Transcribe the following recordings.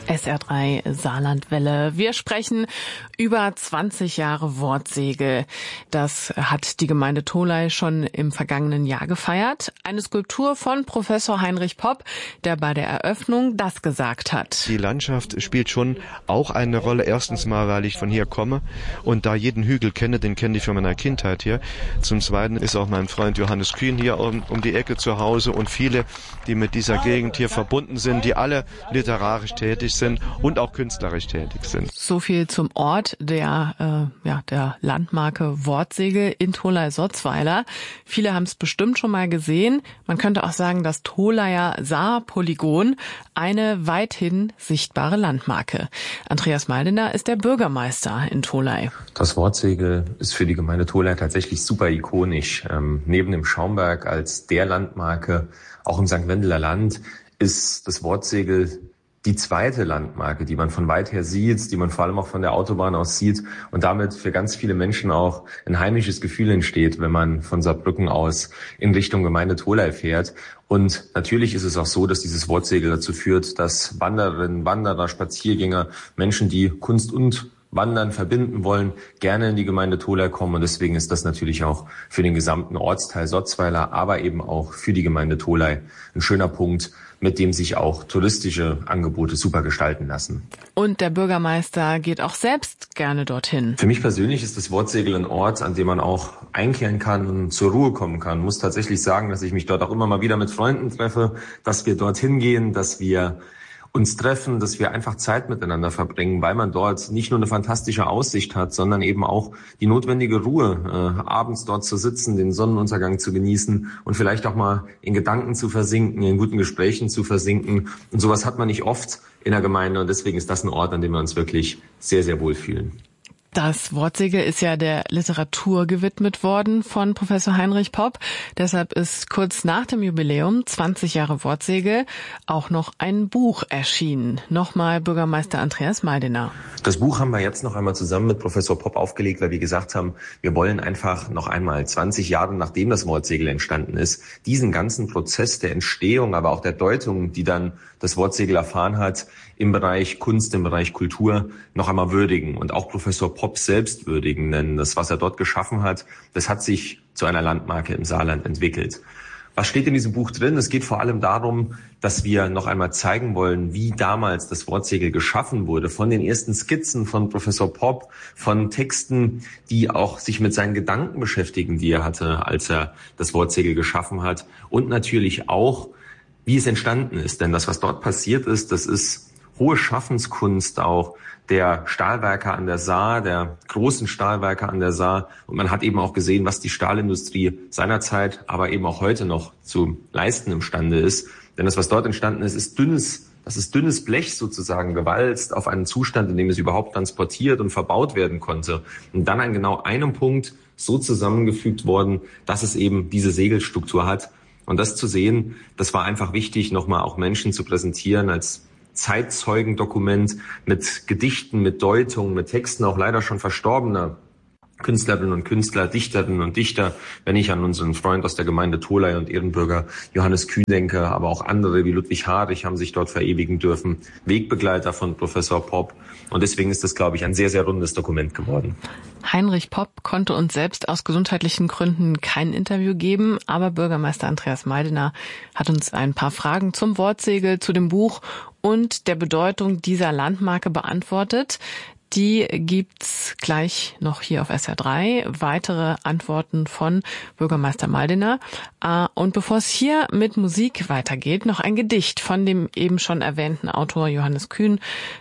SR3 Saarlandwelle. Wir sprechen über 20 Jahre Wortsegel. Das hat die Gemeinde Tholey schon im vergangenen Jahr gefeiert. Eine Skulptur von Professor Heinrich Popp, der bei der Eröffnung das gesagt hat. Die Landschaft spielt schon auch eine Rolle. Erstens mal, weil ich von hier komme und da jeden Hügel kenne, den kenne ich von meiner Kindheit hier. Zum Zweiten ist auch mein Freund Johannes Kühn hier um die Ecke zu Hause und viele, die mit dieser Gegend hier verbunden sind, die alle literarisch tätig sind und auch künstlerisch tätig sind. So viel zum Ort der Landmarke Wortsegel in Tholey-Sotzweiler. Viele haben es bestimmt schon mal gesehen. Man könnte auch sagen, das Tholeyer Saar-Polygon, eine weithin sichtbare Landmarke. Andreas Maldener ist der Bürgermeister in Tholey. Das Wortsegel ist für die Gemeinde Tholey tatsächlich super ikonisch. Neben dem Schaumberg als der Landmarke, auch im St. Wendeler Land, ist das Wortsegel die zweite Landmarke, die man von weit her sieht, die man vor allem auch von der Autobahn aus sieht und damit für ganz viele Menschen auch ein heimisches Gefühl entsteht, wenn man von Saarbrücken aus in Richtung Gemeinde Tholey fährt. Und natürlich ist es auch so, dass dieses Wortsegel dazu führt, dass Wanderinnen, Wanderer, Spaziergänger, Menschen, die Kunst und Wandern verbinden wollen, gerne in die Gemeinde Tholey kommen. Und deswegen ist das natürlich auch für den gesamten Ortsteil Sotzweiler, aber eben auch für die Gemeinde Tholey ein schöner Punkt, mit dem sich auch touristische Angebote super gestalten lassen. Und der Bürgermeister geht auch selbst gerne dorthin. Für mich persönlich ist das Wortsegel ein Ort, an dem man auch einkehren kann und zur Ruhe kommen kann. Ich muss tatsächlich sagen, dass ich mich dort auch immer mal wieder mit Freunden treffe, dass wir dorthin gehen, dass wir uns treffen, dass wir einfach Zeit miteinander verbringen, weil man dort nicht nur eine fantastische Aussicht hat, sondern eben auch die notwendige Ruhe, abends dort zu sitzen, den Sonnenuntergang zu genießen und vielleicht auch mal in Gedanken zu versinken, in guten Gesprächen zu versinken. Und sowas hat man nicht oft in der Gemeinde und deswegen ist das ein Ort, an dem wir uns wirklich sehr, sehr wohl fühlen. Das Wortsegel ist ja der Literatur gewidmet worden von Professor Heinrich Popp. Deshalb ist kurz nach dem Jubiläum 20 Jahre Wortsegel auch noch ein Buch erschienen. Nochmal Bürgermeister Andreas Maldener. Das Buch haben wir jetzt noch einmal zusammen mit Professor Popp aufgelegt, weil wir gesagt haben, wir wollen einfach noch einmal 20 Jahre nachdem das Wortsegel entstanden ist, diesen ganzen Prozess der Entstehung, aber auch der Deutung, die dann das Wortsegel erfahren hat, im Bereich Kunst, im Bereich Kultur noch einmal würdigen und auch Professor Popp selbst würdigen, denn das, was er dort geschaffen hat, das hat sich zu einer Landmarke im Saarland entwickelt. Was steht in diesem Buch drin? Es geht vor allem darum, dass wir noch einmal zeigen wollen, wie damals das Wortsegel geschaffen wurde, von den ersten Skizzen von Professor Popp, von Texten, die auch sich mit seinen Gedanken beschäftigen, die er hatte, als er das Wortsegel geschaffen hat und natürlich auch, wie es entstanden ist. Denn das, was dort passiert ist, das ist hohe Schaffenskunst auch der Stahlwerke an der Saar, der großen Stahlwerke an der Saar. Und man hat eben auch gesehen, was die Stahlindustrie seinerzeit, aber eben auch heute noch zu leisten imstande ist. Denn das, was dort entstanden ist, ist dünnes Blech sozusagen gewalzt auf einen Zustand, in dem es überhaupt transportiert und verbaut werden konnte. Und dann an genau einem Punkt so zusammengefügt worden, dass es eben diese Segelstruktur hat. Und das zu sehen, das war einfach wichtig, nochmal auch Menschen zu präsentieren als Zeitzeugendokument mit Gedichten, mit Deutungen, mit Texten auch leider schon verstorbener Künstlerinnen und Künstler, Dichterinnen und Dichter, wenn ich an unseren Freund aus der Gemeinde Tholey und Ehrenbürger Johannes Kühn denke, aber auch andere wie Ludwig Harich haben sich dort verewigen dürfen, Wegbegleiter von Professor Popp. Und deswegen ist das, glaube ich, ein sehr, sehr rundes Dokument geworden. Heinrich Popp konnte uns selbst aus gesundheitlichen Gründen kein Interview geben, aber Bürgermeister Andreas Maldener hat uns ein paar Fragen zum Wortsegel, zu dem Buch und der Bedeutung dieser Landmarke beantwortet. Die gibt's gleich noch hier auf SR3. Weitere Antworten von Bürgermeister Maldener. Und bevor es hier mit Musik weitergeht, noch ein Gedicht von dem eben schon erwähnten Autor Johannes Kühn,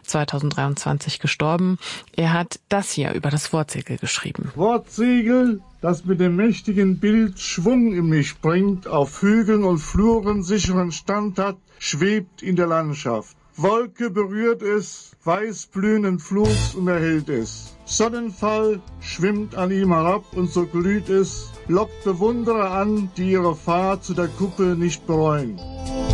2023 gestorben. Er hat das hier über das Wortsegel geschrieben. Wortsegel, das mit dem mächtigen Bild Schwung in mich bringt, auf Hügeln und Fluren sicheren Stand hat, schwebt in der Landschaft. Wolke berührt es, weißblühenden Fluss und erhellt es. Sonnenfall schwimmt an ihm herab und so glüht es, lockt Bewunderer an, die ihre Fahrt zu der Kuppe nicht bereuen.